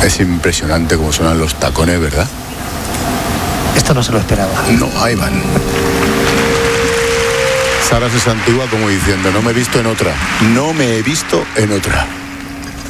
Es impresionante cómo suenan los tacones, ¿verdad? Esto no se lo esperaba. No, ahí van. Sara se santúa como diciendo, no me he visto en otra. No me he visto en otra.